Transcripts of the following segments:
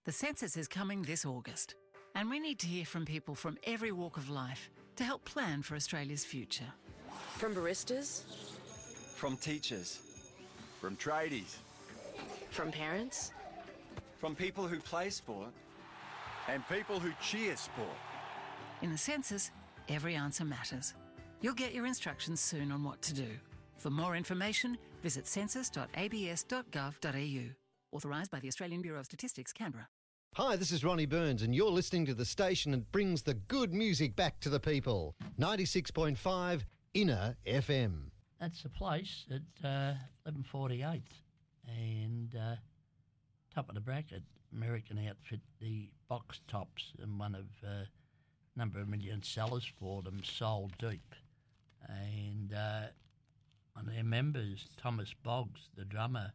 The census is coming this August, and we need to hear from people from every walk of life to help plan for Australia's future. From baristas. From teachers. From tradies. From parents. From people who play sport. And people who cheer sport. In the census, every answer matters. You'll get your instructions soon on what to do. For more information, visit census.abs.gov.au. Authorised by the Australian Bureau of Statistics, Canberra. Hi, this is Ronnie Burns, and you're listening to the station that brings the good music back to the people. 96.5 Inner FM. That's the place at 11:48, and top of the bracket, American outfit, the Box Tops, and one of number of million sellers for them, Soul Deep, and one of their members, Thomas Boggs, the drummer,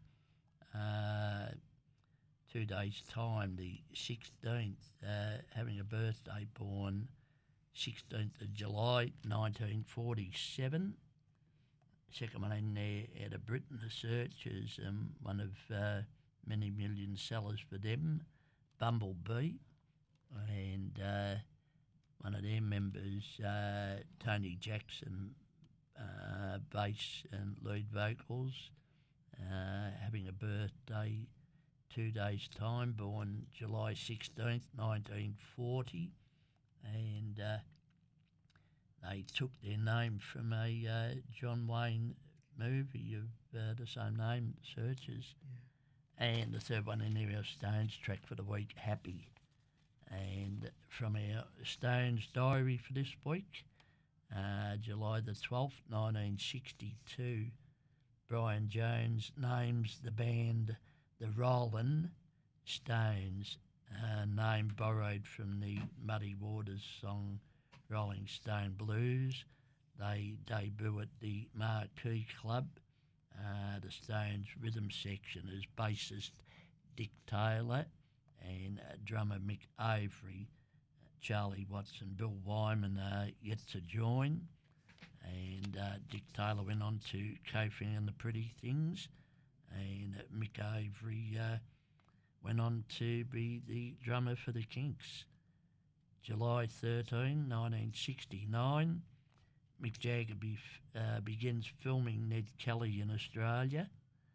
2 days' time, the 16th, having a birthday, born 16th of July 1947. Second one in there out of Britain, the Searchers, one of many million sellers for them, Bumblebee, and one of their members, Tony Jackson, bass and lead vocals, having a birthday 2 days' time, born July 16th, 1940, and they took their name from a John Wayne movie of the same name, Searchers. Yeah. And the third one in there, our Stones track for the week, Happy. And from our Stones diary for this week, July the 12th, 1962, Brian Jones names the band the Rolling Stones, name borrowed from the Muddy Waters song Rolling Stone Blues. They debut at the Marquee Club. The Stones rhythm section is bassist Dick Taylor and drummer Mick Avery. Charlie Watts and Bill Wyman are yet to join. And Dick Taylor went on to co-found the Pretty Things, and Mick Avery went on to be the drummer for the Kinks. July 13, 1969, Mick Jagger begins filming Ned Kelly in Australia.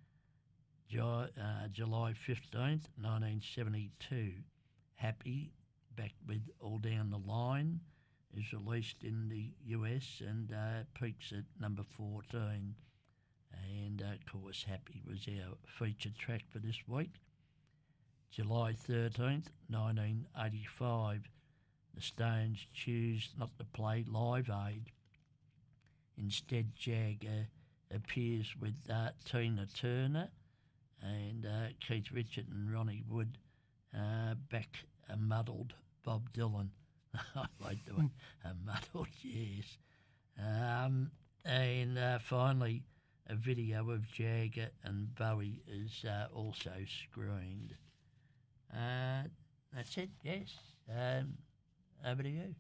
July 15th, 1972, Happy, back with All Down the Line, is released in the US and peaks at number 14. And, of course, Happy was our featured track for this week. July 13th, 1985, the Stones choose not to play Live Aid. Instead, Jagger appears with Tina Turner and Keith Richards and Ronnie Wood back a muddled Bob Dylan. I like the one, a muddled, yes. And finally, a video of Jagger and Bowie is also screened. That's it, yes. Over to you.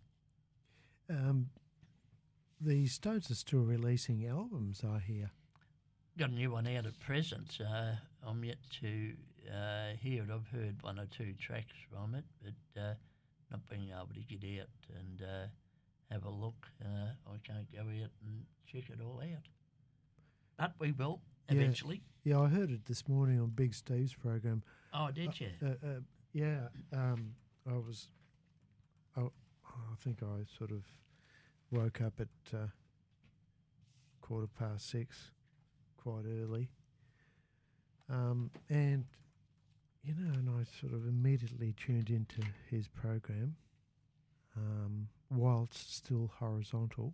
The Stones are still releasing albums, I hear. Got a new one out at present. I'm yet to hear it. I've heard one or two tracks from it, but not being able to get out and have a look. I can't go out and check it all out. But we will eventually. Yeah, I heard it this morning on Big Steve's program. Oh, did you? I think I sort of woke up at 6:15, quite early. And I sort of immediately tuned into his program, whilst still horizontal.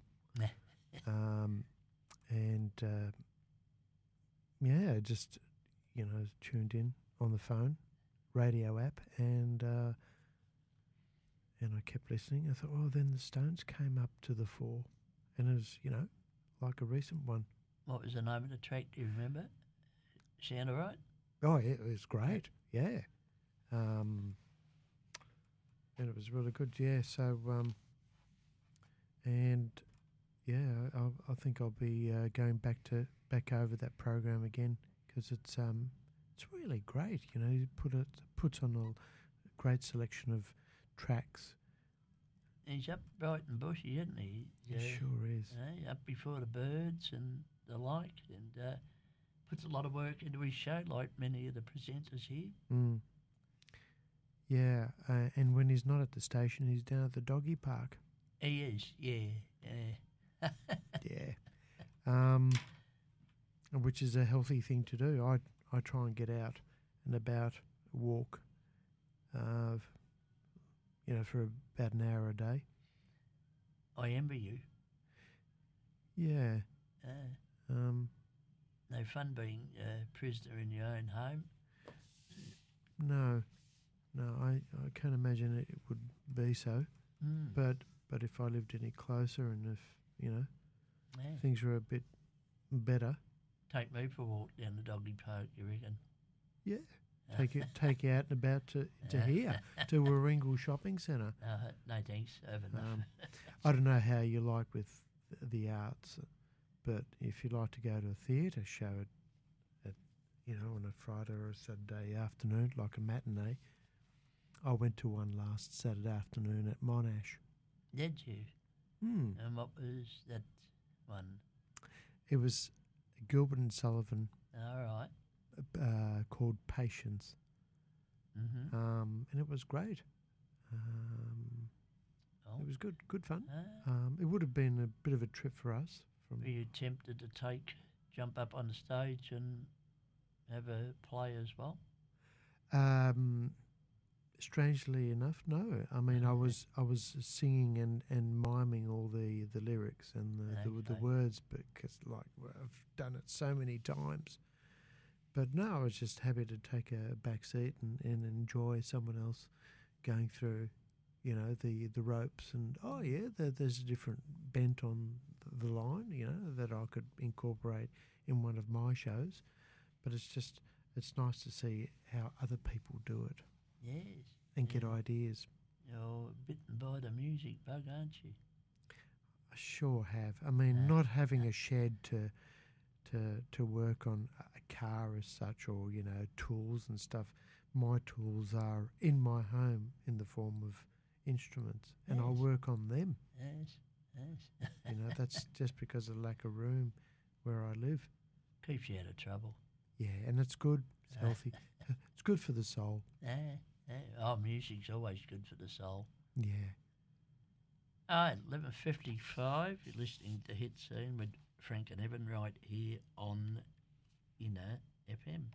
Just, tuned in on the phone, radio app, and I kept listening. I thought, then the Stones came up to the fore, and it was, like a recent one. What was the name of the track? Do you remember? Sound all right? Oh, yeah, it was great, yeah. And it was really good, yeah. So, I think I'll be going back over that program again, because it's really great. It puts on great selection of tracks. He's up bright and bushy, isn't he? He sure is. Up before the birds and the like, and puts a lot of work into his show, like many of the presenters here. Mm. Yeah, and when he's not at the station, he's down at the doggy park. He is, yeah. Yeah. Which is a healthy thing to do. I try and get out and about, walk, for about an hour a day. I envy you. Yeah. No fun being a prisoner in your own home. No, I can't imagine it would be so. Mm. But if I lived any closer and if, Yeah. things were a bit better, Take me for a walk down the doggy park, you reckon? yeah, take you out and about to here, to Warringal Shopping Centre. No thanks, over enough. I don't know how you like with the arts, but if you like to go to a theatre show at on a Friday or a Saturday afternoon, like a matinee, I went to one last Saturday afternoon at Monash. Did you? Hmm. And what was that one? It was Gilbert and Sullivan, All right. called Patience, Mm-hmm. and it was great. Oh. It was good fun. Ah. It would have been a bit of a trip for us. Were you tempted to jump up on the stage and have a play as well? Strangely enough, no. I mean, I was singing and miming all the lyrics and the Okay. words because I've done it so many times. But no, I was just happy to take a back seat and enjoy someone else going through, the ropes and there's a different bent on the line, that I could incorporate in one of my shows. But it's nice to see how other people do it. Yes. And get ideas. You're bitten by the music bug, aren't you? I sure have. I mean, not having a shed to work on a car as such, or tools and stuff. My tools are in my home in the form of instruments, and I Yes. work on them. Yes. That's just because of lack of room where I live. Keeps you out of trouble. Yeah, and it's good. It's healthy. It's good for the soul. Music's always good for the soul. Yeah. 11:55. You're listening to Hit Scene with Frank and Evan right here on Inner FM.